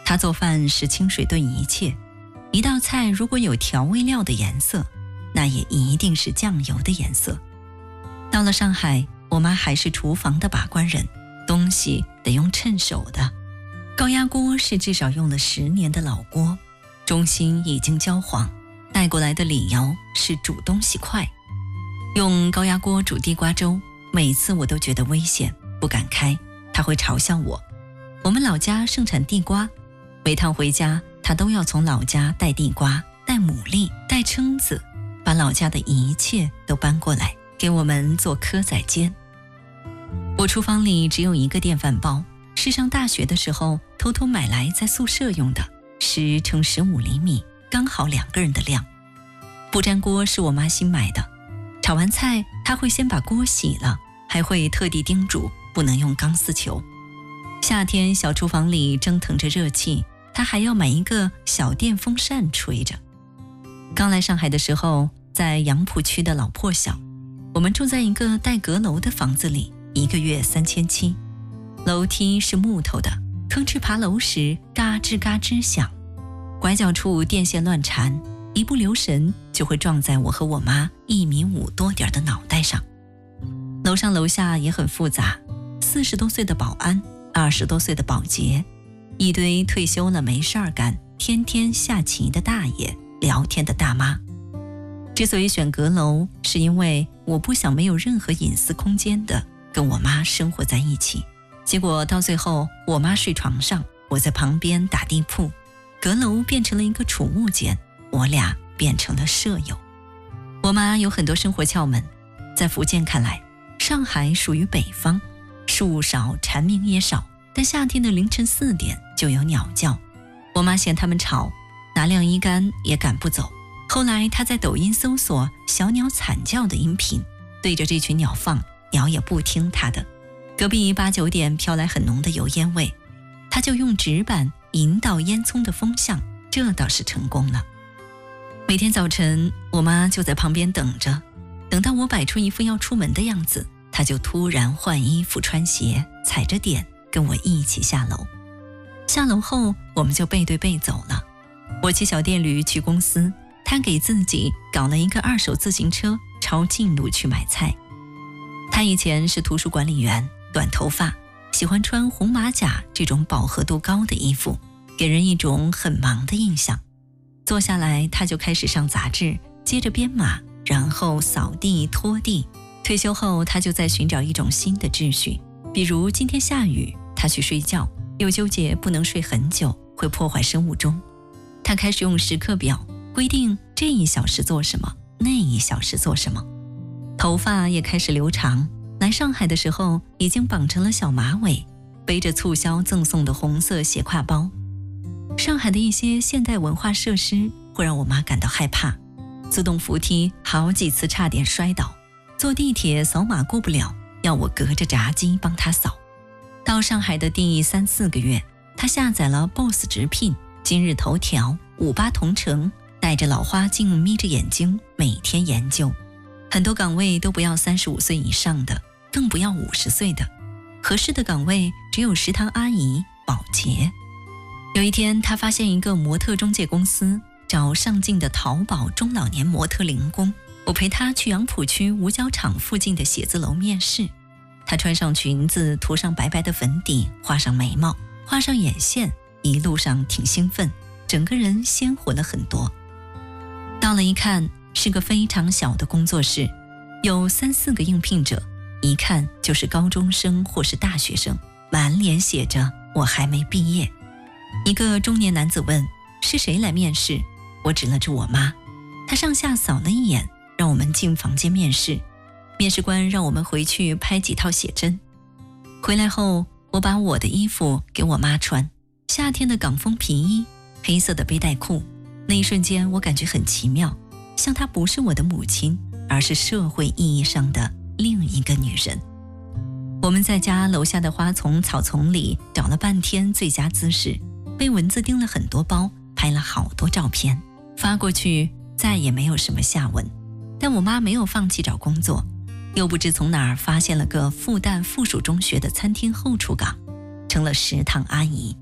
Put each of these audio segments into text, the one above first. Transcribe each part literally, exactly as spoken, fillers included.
她做饭是清水炖一切，一道菜如果有调味料的颜色，那也一定是酱油的颜色。到了上海，我妈还是厨房的把关人，东西得用趁手的。高压锅是至少用了十年的老锅，中心已经焦黄，带过来的理由是煮东西快。用高压锅煮地瓜粥，每次我都觉得危险，不敢开，她会嘲笑我。我们老家盛产地瓜，每趟回家她都要从老家带地瓜、带牡蛎、带蛏子，把老家的一切都搬过来给我们做蚵仔煎。我厨房里只有一个电饭煲，是上大学的时候偷偷买来在宿舍用的，十乘十五厘米，刚好两个人的量。不粘锅是我妈新买的，炒完菜她会先把锅洗了，还会特地叮嘱不能用钢丝球。夏天小厨房里蒸腾着热气，她还要买一个小电风扇吹着。刚来上海的时候，在杨浦区的老破小，我们住在一个带阁楼的房子里，一个月三千七，楼梯是木头的，吭哧爬楼时嘎吱嘎吱响，拐角处电线乱缠，一不留神就会撞在我和我妈一米五多点的脑袋上。楼上楼下也很复杂，四十多岁的保安，二十多岁的保洁，一堆退休了没事儿干，天天下棋的大爷，聊天的大妈。之所以选阁楼，是因为我不想没有任何隐私空间的跟我妈生活在一起。结果到最后，我妈睡床上，我在旁边打地铺，阁楼变成了一个储物间，我俩变成了舍友。我妈有很多生活窍门，在福建看来，上海属于北方，树少蝉鸣也少，但夏天的凌晨四点就有鸟叫，我妈嫌它们吵，拿晾衣杆也赶不走。后来她在抖音搜索小鸟惨叫的音频，对着这群鸟放，鸟也不听她的。隔壁八九点飘来很浓的油烟味，她就用纸板引导烟囱的风向，这倒是成功了。每天早晨，我妈就在旁边等着，等到我摆出一副要出门的样子，她就突然换衣服穿鞋，踩着点跟我一起下楼。下楼后，我们就背对背走了。我骑小电驴去公司，她给自己搞了一个二手自行车，抄近路去买菜。她以前是图书管理员，短头发，喜欢穿红马甲这种饱和度高的衣服，给人一种很忙的印象。坐下来，她就开始上杂志，接着编码，然后扫地拖地。退休后，她就在寻找一种新的秩序，比如今天下雨，她去睡觉，又纠结不能睡很久，会破坏生物钟。她开始用时刻表规定这一小时做什么，那一小时做什么。头发也开始留长，来上海的时候已经绑成了小马尾，背着促销赠送的红色斜挎包。上海的一些现代文化设施会让我妈感到害怕，自动扶梯好几次差点摔倒，坐地铁扫码过不了，要我隔着闸机帮她扫。到上海的第三四个月，她下载了 B O S S 直聘、今日头条、五八同城，戴着老花镜眯着眼睛每天研究。很多岗位都不要三十五岁以上的，更不要五十岁的，合适的岗位只有食堂阿姨、保洁。有一天，她发现一个模特中介公司找上进的淘宝中老年模特零工，我陪她去杨浦区五角场附近的写字楼面试。她穿上裙子，涂上白白的粉底，画上眉毛，画上眼线，一路上挺兴奋，整个人鲜活了很多。到了一看，是个非常小的工作室，有三四个应聘者，一看就是高中生或是大学生，满脸写着我还没毕业。一个中年男子问是谁来面试，我指了指我妈，他上下扫了一眼，让我们进房间面试。面试官让我们回去拍几套写真。回来后，我把我的衣服给我妈穿，夏天的港风皮衣，黑色的背带裤。那一瞬间我感觉很奇妙，像她不是我的母亲，而是社会意义上的另一个女人。我们在家楼下的花丛草丛里找了半天最佳姿势，被蚊子叮了很多包，拍了好多照片，发过去再也没有什么下文。但我妈没有放弃找工作，又不知从哪儿发现了个复旦附属中学的餐厅后厨岗，成了食堂阿姨。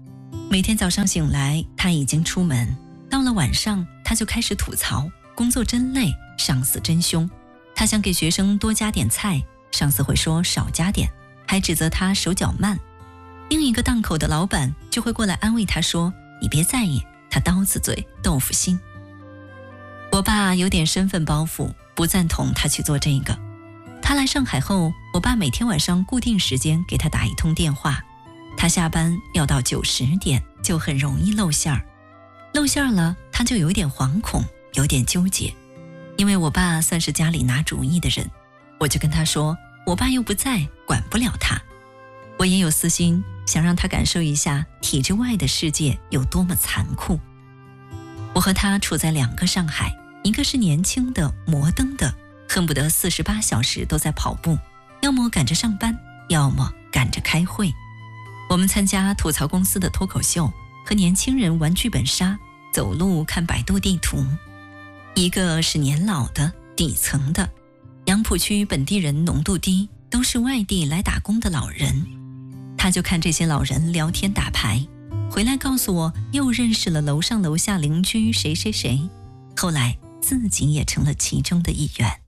每天早上醒来，他已经出门，到了晚上他就开始吐槽，工作真累，上司真凶。他想给学生多加点菜，上司会说少加点，还指责他手脚慢。另一个档口的老板就会过来安慰他说，你别在意，他刀子嘴豆腐心。我爸有点身份包袱，不赞同他去做这个。他来上海后，我爸每天晚上固定时间给他打一通电话，他下班要到九十点，就很容易露馅儿。露馅儿了，他就有点惶恐，有点纠结。因为我爸算是家里拿主意的人，我就跟他说，我爸又不在，管不了他。我也有私心，想让他感受一下体制外的世界有多么残酷。我和他处在两个上海，一个是年轻的摩登的，恨不得四十八小时都在跑步，要么赶着上班，要么赶着开会。我们参加吐槽公司的脱口秀，和年轻人玩剧本杀，走路看百度地图。一个是年老的底层的，杨浦区本地人浓度低，都是外地来打工的老人。他就看这些老人聊天打牌，回来告诉我又认识了楼上楼下邻居谁谁谁，后来自己也成了其中的一员。